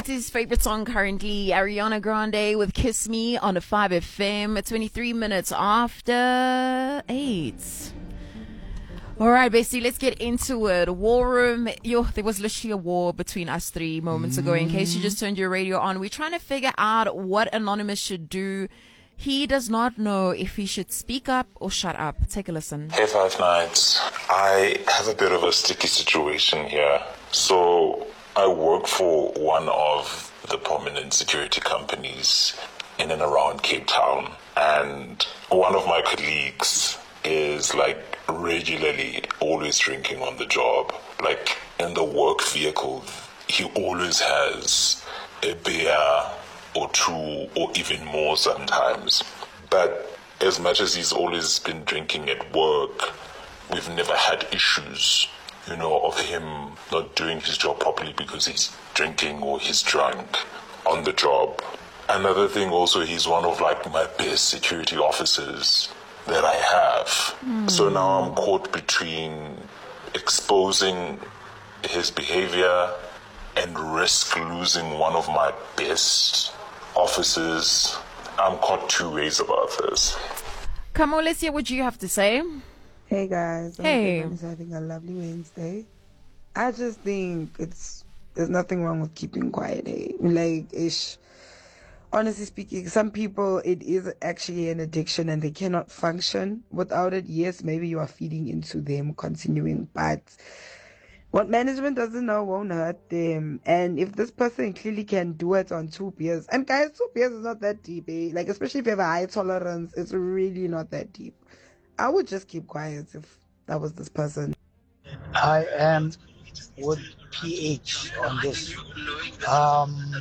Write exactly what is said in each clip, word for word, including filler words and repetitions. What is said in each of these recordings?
his favorite song currently, Ariana Grande with Kiss Me on the five F M at twenty-three minutes after eight. All right, basically, let's get into it. War room. Yo, there was literally a war between us three moments ago. In case you just turned your radio on, we're trying to figure out what Anonymous should do. He does not know if he should speak up or shut up. Take a listen. Hey, Five Nights. I have a bit of a sticky situation here. So I work for one of the prominent security companies in and around Cape Town. And one of my colleagues is like regularly always drinking on the job. Like in the work vehicle, he always has a beer or two or even more sometimes. But as much as he's always been drinking at work, we've never had issues, you know, of him not doing his job properly because he's drinking or he's drunk on the job. Another thing also, he's one of like my best security officers that I have. Mm. So now I'm caught between exposing his behavior and risk losing one of my best officers. I'm caught two ways about this. Come on, let's hear what you have to say. Hey guys, I hey. hope everyone's having a lovely Wednesday. I just think it's there's nothing wrong with keeping quiet. Eh? Like, ish. Honestly speaking, some people, it is actually an addiction and they cannot function without it. Yes, maybe you are feeding into them, continuing, but what management doesn't know won't hurt them. And if this person clearly can do it on two beers, and guys, two beers is not that deep, eh? Like, especially if you have a high tolerance, it's really not that deep. I would just keep quiet if that was this person. I am with P H on this. Um,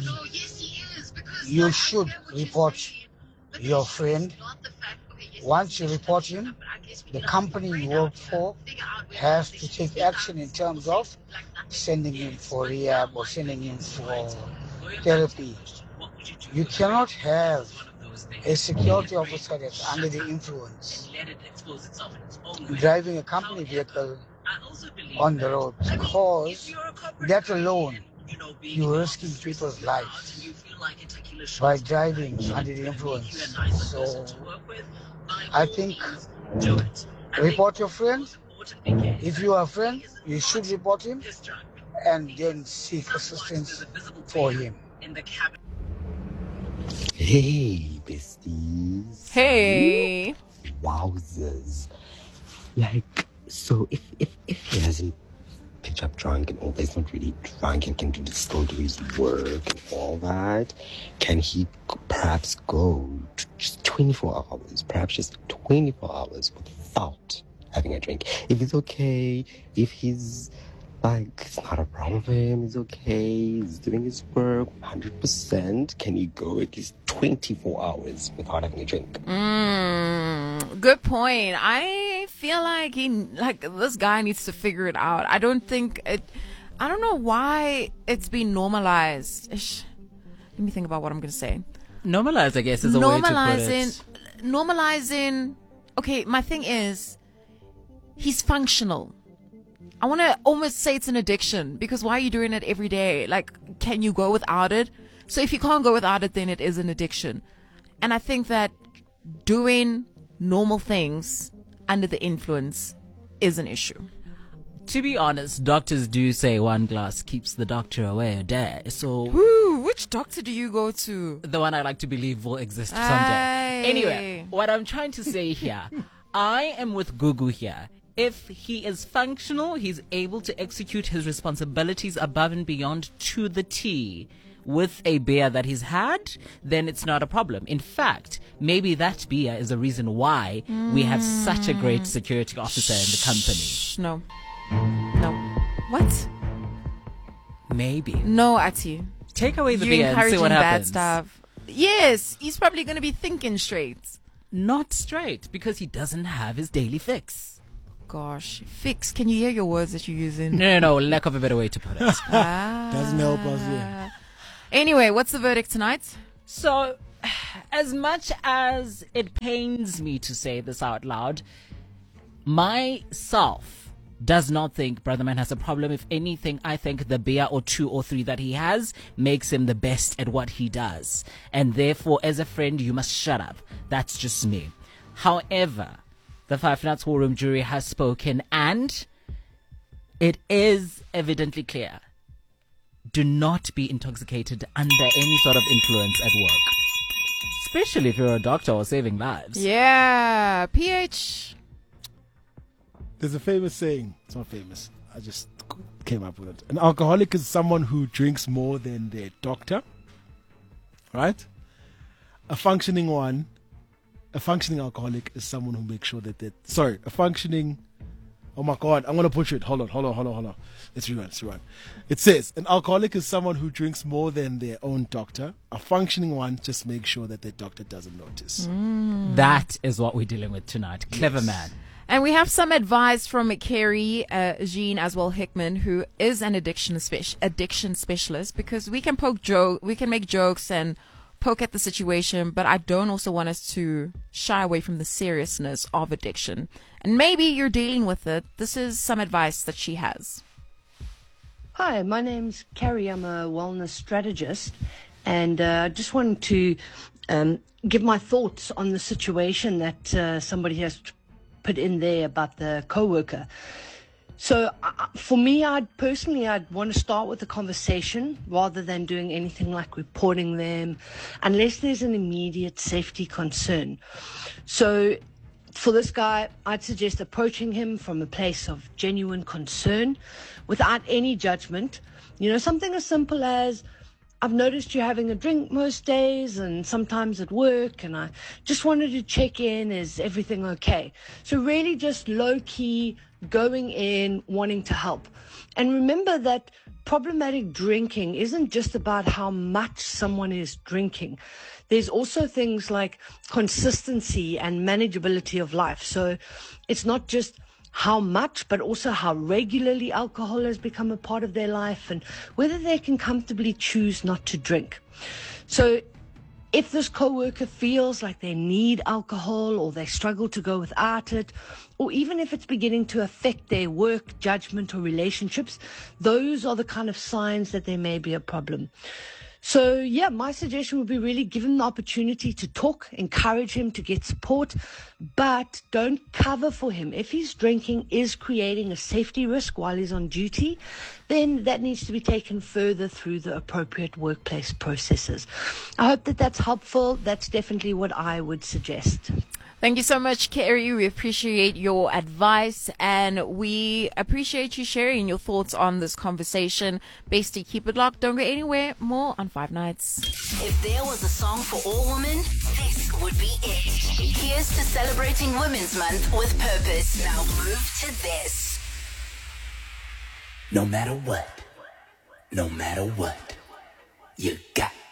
you should report your friend. Once you report him, the company you work for has to take action in terms of sending him for rehab or sending him for therapy. You cannot have a security officer that's under the influence driving a company vehicle on the road, because that alone, you're risking people's lives by driving under the influence. So I think report your friend. If you are a friend, you should report him and then seek assistance for him. Hey, besties. Hey. Wowzers. Like, so if, if, if he hasn't picked up drunk and all that, he's not really drunk and can do, still do his work and all that, can he perhaps go to just twenty-four hours, perhaps just twenty-four hours without having a drink? If it's okay, if he's like, it's not a problem for him, it's okay, he's doing his work one hundred percent, can he go at least twenty-four hours without having a drink? Mm, good point. I feel like he, like this guy needs to figure it out. I don't think it, I don't know why it's been normalized. Ish. Let me think about what I'm going to say. Normalized, I guess, is a way to put it. Normalizing, okay, my thing is, he's functional. I want to almost say it's an addiction, because why are you doing it every day? Like, can you go without it? So if you can't go without it, then it is an addiction. And I think that doing normal things under the influence is an issue. To be honest, doctors do say one glass keeps the doctor away a day. So, Woo, which doctor do you go to? The one I like to believe will exist someday. Aye. Anyway, what I'm trying to say here, I am with Gugu here. If he is functional, he's able to execute his responsibilities above and beyond to the T with a beer that he's had, then it's not a problem. In fact, maybe that beer is the reason why mm. we have such a great security officer in the company. No. No. What? Maybe. No, Ati. Take away the You're beer and see what happens. Bad stuff. Yes, he's probably going to be thinking straight. Not straight, because he doesn't have his daily fix. Gosh, fix. Can you hear your words that you're using? No, no, no. Lack of a better way to put it. ah. Doesn't help us here. Anyway, what's the verdict tonight? So, as much as it pains me to say this out loud, myself, does not think Brother Man has a problem. If anything, I think the beer or two or three that he has makes him the best at what he does. And therefore, as a friend, you must shut up. That's just me. However, the Five Nuts War Room jury has spoken, and it is evidently clear. Do not be intoxicated under any sort of influence at work. Especially if you're a doctor or saving lives. Yeah. P H. There's a famous saying. It's not famous. I just came up with it. An alcoholic is someone who drinks more than their doctor. Right? A functioning one, a functioning alcoholic is someone who makes sure that they sorry, a functioning oh my God, I'm going to butcher it. Hold on, hold on, hold on, hold on. Let's rewind, let's rewind. It says, an alcoholic is someone who drinks more than their own doctor. A functioning one just makes sure that their doctor doesn't notice. Mm. That is what we're dealing with tonight. Clever Yes. man. And we have some advice from Carrie uh, Jean as well Hickman, who is an addiction spe- addiction specialist, because we can poke joke, we can make jokes and poke at the situation, but I don't also want us to shy away from the seriousness of addiction. And maybe you're dealing with it. This is some advice that she has. Hi, my name's Carrie. I'm a wellness strategist, and I uh, just wanted to um, give my thoughts on the situation that uh, somebody has put in there about the coworker. So uh, for me, I'd personally, I'd want to start with a conversation rather than doing anything like reporting them, unless there's an immediate safety concern. So for this guy, I'd suggest approaching him from a place of genuine concern without any judgment. You know, something as simple as, I've noticed you're having a drink most days and sometimes at work, and I just wanted to check in, is everything okay? So really just low-key going in, wanting to help. And remember that problematic drinking isn't just about how much someone is drinking. There's also things like consistency and manageability of life. So it's not just how much, but also how regularly alcohol has become a part of their life and whether they can comfortably choose not to drink. So if this coworker feels like they need alcohol or they struggle to go without it, or even if it's beginning to affect their work, judgment, or relationships, those are the kind of signs that there may be a problem. So, yeah, my suggestion would be really give him the opportunity to talk, encourage him to get support, but don't cover for him. If his drinking is creating a safety risk while he's on duty, then that needs to be taken further through the appropriate workplace processes. I hope that that's helpful. That's definitely what I would suggest. Thank you so much, Carrie. We appreciate your advice, and we appreciate you sharing your thoughts on this conversation. Basically, keep it locked. Don't go anywhere. More on Five Nights. If there was a song for all women, this would be it. Here's to celebrating Women's Month with purpose. Now move to this. No matter what, no matter what, you got